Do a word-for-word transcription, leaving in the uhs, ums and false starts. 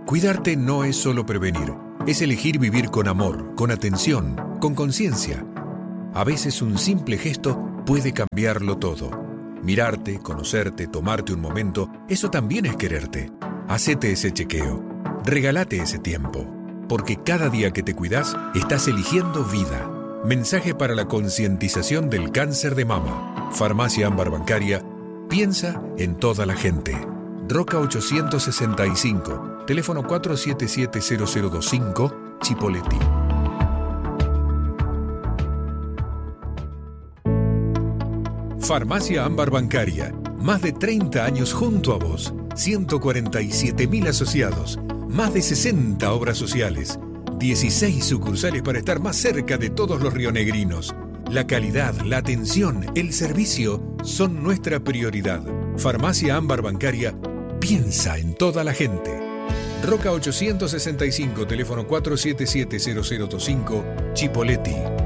Cuidarte no es solo prevenir, es elegir vivir con amor, con atención, con conciencia. A veces un simple gesto puede cambiarlo todo. Mirarte, conocerte, tomarte un momento, eso también es quererte. Hacete ese chequeo. Regálate ese tiempo. Porque cada día que te cuidas, estás eligiendo vida. Mensaje para la concientización del cáncer de mama. Farmacia Ámbar Bancaria. Piensa en toda la gente. Roca ochocientos sesenta y cinco. Teléfono cuatro siete siete cero cero dos cinco. Chipoleti. Farmacia Ámbar Bancaria. Más de treinta años junto a vos. ciento cuarenta y siete mil asociados. Más de sesenta obras sociales. dieciséis sucursales para estar más cerca de todos los rionegrinos. La calidad, la atención, el servicio son nuestra prioridad. Farmacia Ámbar Bancaria piensa en toda la gente. Roca ochocientos sesenta y cinco, teléfono cuatro siete siete cero cero dos cinco, Chipoleti.